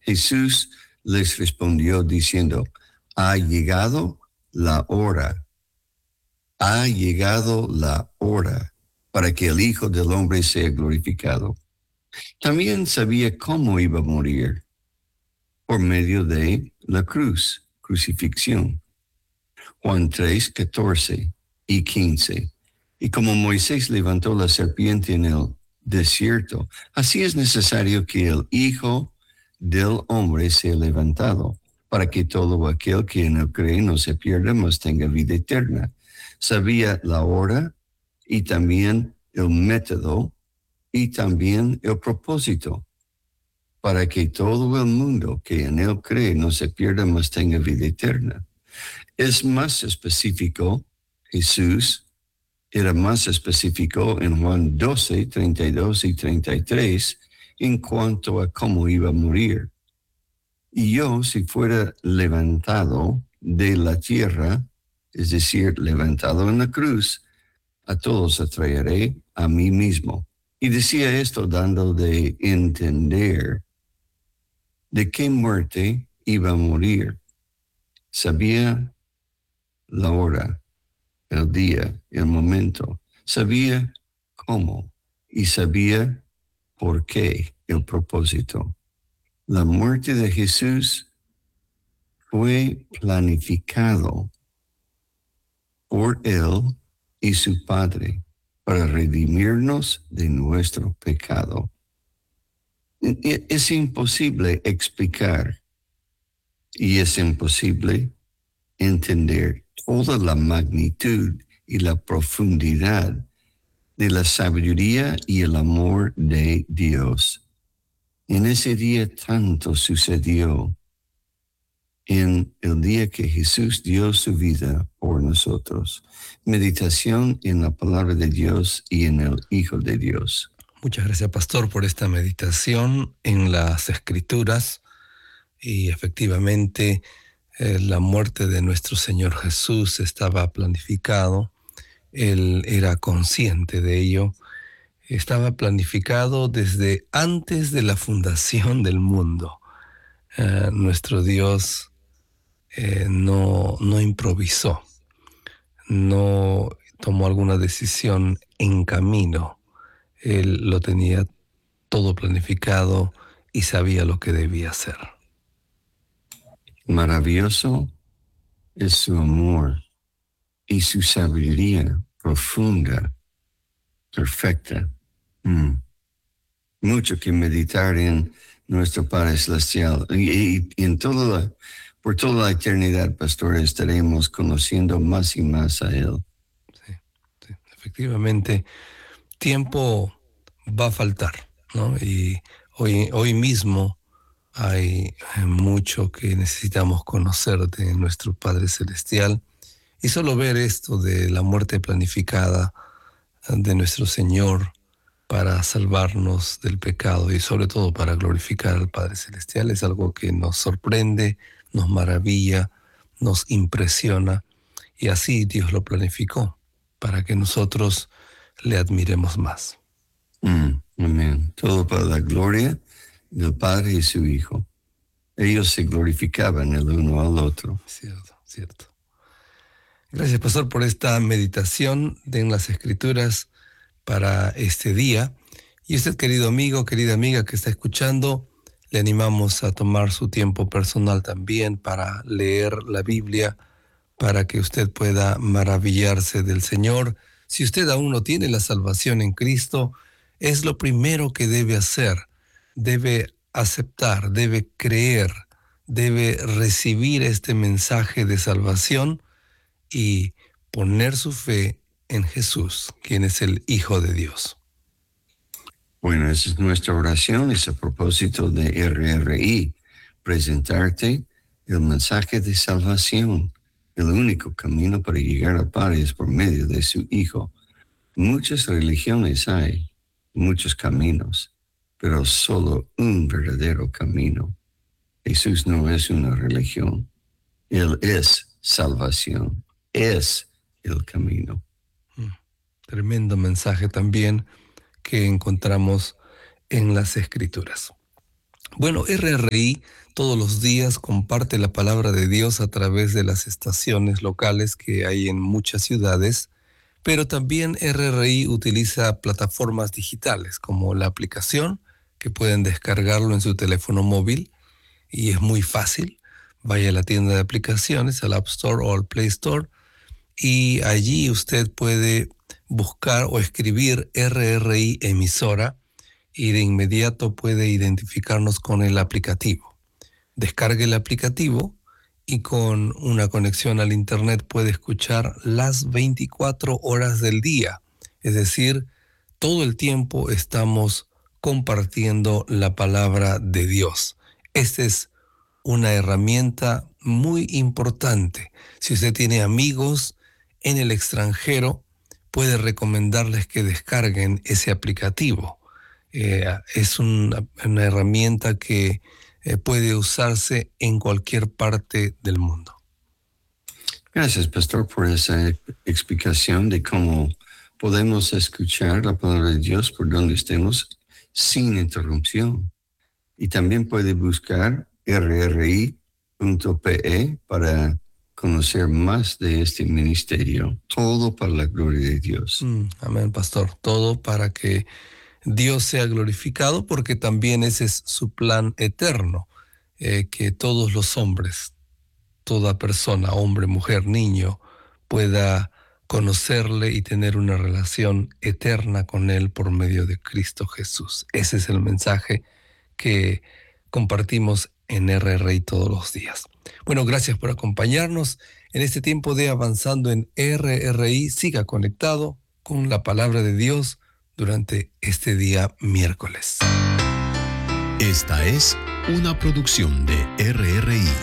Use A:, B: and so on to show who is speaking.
A: Jesús les respondió diciendo, ha llegado la hora para que el Hijo del Hombre sea glorificado. También sabía cómo iba a morir, por medio de la crucifixión. Juan 3, 14 y 15. Y como Moisés levantó la serpiente en el desierto, así es necesario que el Hijo del Hombre sea levantado, para que todo aquel que en él cree no se pierda, mas tenga vida eterna. Sabía la hora y también el método y también el propósito, para que todo el mundo que en él cree no se pierda, mas tenga vida eterna. Es más específico, Jesús era más específico en Juan 12, 32 y 33 en cuanto a cómo iba a morir. Y yo, si fuera levantado de la tierra, es decir, levantado en la cruz, a todos atraeré a mí mismo. Y decía esto dando de entender de qué muerte iba a morir. Sabía la hora, el día, el momento. Sabía cómo y sabía por qué, el propósito. La muerte de Jesús fue planificado por él y su Padre para redimirnos de nuestro pecado. Es imposible explicar y es imposible entender toda la magnitud y la profundidad de la sabiduría y el amor de Dios. En ese día tanto sucedió, en el día que Jesús dio su vida por nosotros. Meditación en la palabra de Dios y en el Hijo de Dios.
B: Muchas gracias, pastor, por esta meditación en las Escrituras. Y efectivamente, la muerte de nuestro Señor Jesús estaba planificado. Él era consciente de ello. Estaba planificado desde antes de la fundación del mundo. Nuestro Dios no improvisó, no tomó alguna decisión en camino. Él lo tenía todo planificado y sabía lo que debía hacer.
A: Maravilloso es su amor y su sabiduría profunda, perfecta. Mucho que meditar en nuestro Padre Celestial y en por toda la eternidad, pastor, estaremos conociendo más y más a Él.
B: Sí, efectivamente, tiempo va a faltar, ¿no? Y hoy mismo hay mucho que necesitamos conocer de nuestro Padre Celestial, y solo ver esto de la muerte planificada de nuestro Señor para salvarnos del pecado y sobre todo para glorificar al Padre Celestial es algo que nos sorprende, nos maravilla, nos impresiona, y así Dios lo planificó para que nosotros le admiremos más.
A: Amén. Todo para la gloria del Padre y su Hijo. Ellos se glorificaban el uno al otro.
B: Cierto. Gracias, pastor, por esta meditación en las Escrituras para este día. Y usted, querido amigo, querida amiga que está escuchando, le animamos a tomar su tiempo personal también para leer la Biblia, para que usted pueda maravillarse del Señor. Si usted aún no tiene la salvación en Cristo, es lo primero que debe hacer. Debe aceptar, debe creer, debe recibir este mensaje de salvación y poner su fe en Jesús, quien es el Hijo de Dios.
A: Bueno, esa es nuestra oración, es a propósito de RRI, presentarte el mensaje de salvación. El único camino para llegar al Padre es por medio de su Hijo. Muchas religiones hay, muchos caminos, pero solo un verdadero camino. Jesús no es una religión, Él es salvación, es el camino.
B: Tremendo mensaje también que encontramos en las Escrituras. Bueno, RRI todos los días comparte la palabra de Dios a través de las estaciones locales que hay en muchas ciudades, pero también RRI utiliza plataformas digitales como la aplicación, que pueden descargarlo en su teléfono móvil y es muy fácil. Vaya a la tienda de aplicaciones, al App Store o al Play Store, y allí usted puede buscar o escribir RRI emisora y de inmediato puede identificarnos con el aplicativo. Descargue el aplicativo y con una conexión al Internet puede escuchar las 24 horas del día. Es decir, todo el tiempo estamos compartiendo la palabra de Dios. Esta es una herramienta muy importante. Si usted tiene amigos en el extranjero, puede recomendarles que descarguen ese aplicativo. Es una herramienta que puede usarse en cualquier parte del mundo.
A: Gracias, Pastor, por esa explicación de cómo podemos escuchar la palabra de Dios por donde estemos sin interrupción. Y también puede buscar rri.pe para conocer más de este ministerio. Todo para la gloria de Dios.
B: Amén, Pastor. Todo para que Dios sea glorificado, porque también ese es su plan eterno, que todos los hombres, toda persona, hombre, mujer, niño, pueda conocerle y tener una relación eterna con Él por medio de Cristo Jesús. Ese es el mensaje que compartimos en RRI todos los días. Bueno, gracias por acompañarnos en este tiempo de Avanzando en RRI. Siga conectado con la palabra de Dios durante este día miércoles.
C: Esta es una producción de RRI.